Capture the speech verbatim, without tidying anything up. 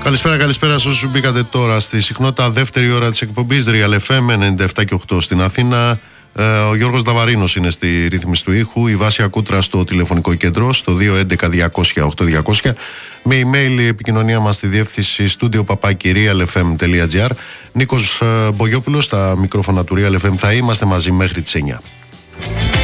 Καλησπέρα, καλησπέρα σε όσους μπήκατε τώρα στη συχνότητα δεύτερη ώρα της εκπομπής Real εφ εμ ενενήντα επτά και οκτώ στην Αθήνα. Ε, ο Γιώργος Δαβαρίνος είναι στη ρύθμιση του ήχου, η Βάσια Κούτρα στο τηλεφωνικό κέντρο στο δύο έντεκα διακόσια οκτώ διακόσια, με email η επικοινωνία μας στη διεύθυνση studio παπάκι real f m τελεία g r. Νίκος ε, Μπογιόπουλος στα μικρόφωνα του Real εφ εμ, θα είμαστε μαζί μέχρι τις εννιά.